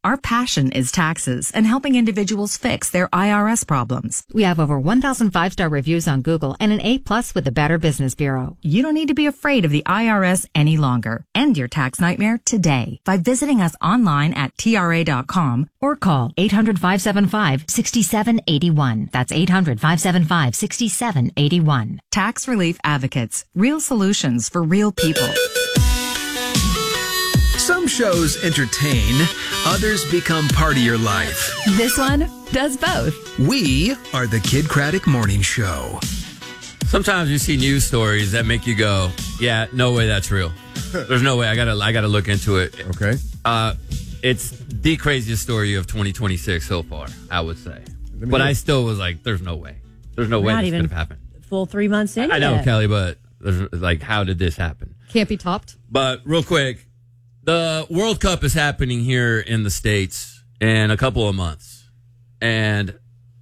Our passion is taxes and helping individuals fix their IRS problems. We have over 1,000 5-star reviews on Google and an A+ with the Better Business Bureau. You don't need to be afraid of the IRS any longer. End your tax nightmare today by visiting us online at TRA.com or call 800-575-6781. That's 800-575-6781. Tax Relief Advocates. Real solutions for real people. Some shows entertain, others become part of your life. This one does both. We are the Kid Craddock Morning Show. Sometimes you see news stories that make you go, yeah, no way that's real. There's no way. I gotta look into it. Okay. It's the craziest story of 2026 so far, I would say. But I still was like, there's no way. There's no way this could have happened. Full 3 months in. I know, Kelly, but there's, like, how did this happen? Can't be topped. But real quick, the World Cup is happening here in the States in a couple of months. And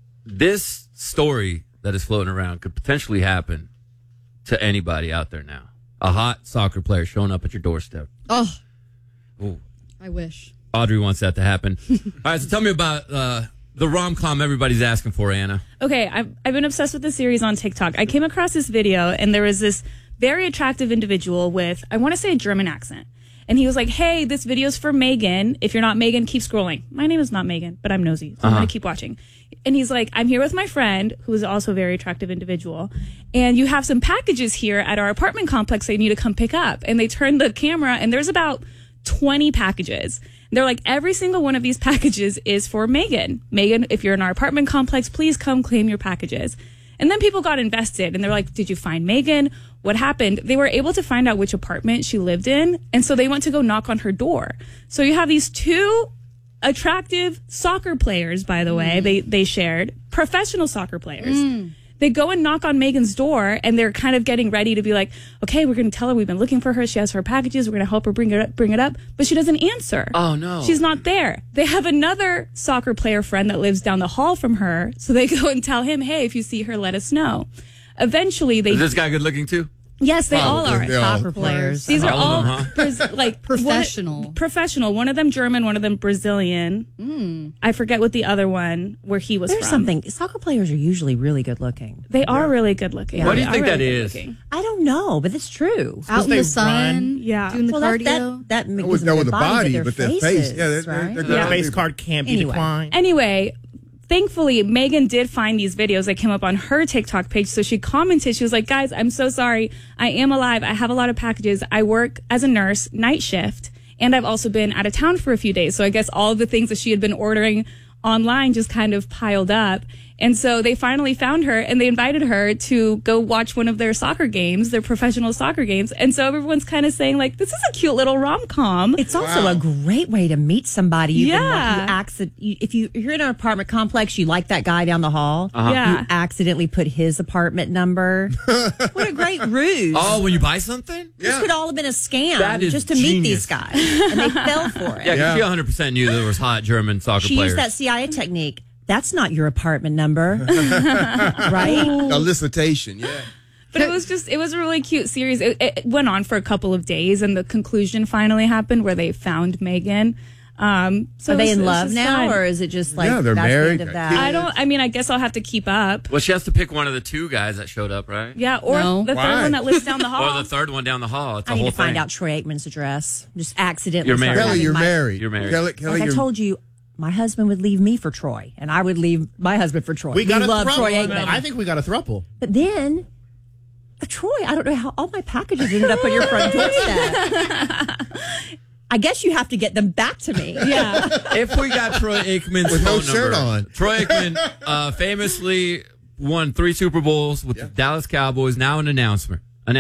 this story that is floating around could potentially happen to anybody out there now. A hot soccer player showing up at your doorstep. Oh, Ooh. I wish. Audrey wants that to happen. All right, so tell me about the rom-com everybody's asking for, Anna. Okay, I've been obsessed with this series on TikTok. I came across this video, and there was this very attractive individual with, I want to say, a German accent. And he was like, hey, this video's for Megan. If you're not Megan, keep scrolling. My name is not Megan, but I'm nosy, so I'm going to keep watching. And he's like, I'm here with my friend, who is also a very attractive individual. And you have some packages here at our apartment complex that you need to come pick up. And they turn the camera, and there's about 20 packages. They're like, every single one of these packages is for Megan. Megan, if you're in our apartment complex, please come claim your packages. And then people got invested, and they're like, did you find Megan? What happened? They were able to find out which apartment she lived in, and so they went to go knock on her door. So you have these two attractive soccer players, by the way, they shared, professional soccer players. They go and knock on Megan's door, and they're kind of getting ready to be like, okay, we're going to tell her we've been looking for her. She has her packages. We're going to help her bring it up. But she doesn't answer. Oh, no. She's not there. They have another soccer player friend that lives down the hall from her. So they go and tell him, hey, if you see her, let us know. Eventually, Is this guy good looking too? Yes, they all are. Soccer players. These are all them, Professional. Professional. One of them German, one of them Brazilian. I forget what the other one, where he was There's from. something. Soccer players are usually really good looking. They are really good looking. What do you They think are that really is? good looking. I don't know, but it's true. Out in they the sun, run. Yeah. doing the Well, cardio. that I gives was them know their with the body, but their face. faces, Yeah, right? they're Yeah. good. Face card can't be Anyway. declined. Anyway, thankfully, Megan did find these videos that came up on her TikTok page. So she commented, she was like, guys, I'm so sorry. I am alive. I have a lot of packages. I work as a nurse, night shift, and I've also been out of town for a few days. So I guess all of the things that she had been ordering online just kind of piled up. And so they finally found her, and they invited her to go watch one of their soccer games, their professional soccer games. And so everyone's kind of saying, like, this is a cute little rom-com. It's also a great way to meet somebody. Yeah. If you're in an apartment complex, you like that guy down the hall. Yeah. You accidentally put his apartment number. What a great ruse. Oh, when you buy something? This could all have been a scam That is just to meet genius. these guys. And they fell for it. Yeah, because she 100% knew there was hot German soccer She players. used that CIA technique. That's not your apartment number. Right? Elicitation, yeah. But it was a really cute series. It went on for a couple of days, and the conclusion finally happened where they found Megan. So Are they in love now, or is it just like Yeah, they're that's married, the end of got that? kids. I guess I'll have to keep up. Well, she has to pick one of the two guys that showed up, right? Yeah, or No. the Why? third one that lives down the hall. Or the third one down the hall. It's a I need whole to find thing. out Troy Aikman's address. Just accidentally. You're start married. Kelly, having you're my- married. You're married. Kelly, Like I you're, told you, my husband would leave me for Troy, and I would leave my husband for Troy. We got a love Troy throuple. Aikman. I think we got a throuple. But then, Troy, I don't know how all my packages ended up on your front doorstep. I guess you have to get them back to me. Yeah. If we got Troy Aikman's With no phone shirt number, on. Troy Aikman famously won 3 Super Bowls with the Dallas Cowboys. Now an announcer.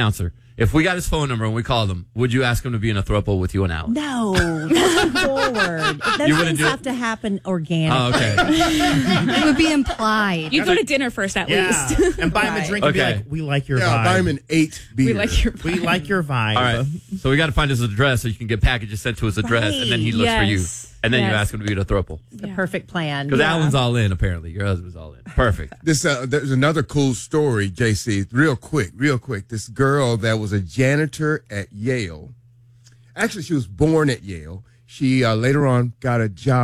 If we got his phone number and we called him, would you ask him to be in a throuple with you and Alan? No, that's forward. Those wouldn't things do it? have to happen organically. Oh, okay. It would be implied. You go to dinner first, at Yeah. least. And buy him a drink and be Okay. like, we like your yeah, vibe. buy him an 8 beer. We like your We like your vibe. All right. So we got to find his address so you can get packages sent to his address, and then he looks for you. Yes. And then you Yes. ask him to be in a throuple. The perfect plan. Because Alan's all in, apparently. Your husband's all in. Perfect. There's another cool story, JC. Real quick. This girl that was a janitor at Yale. Actually, she was born at Yale. She later on got a job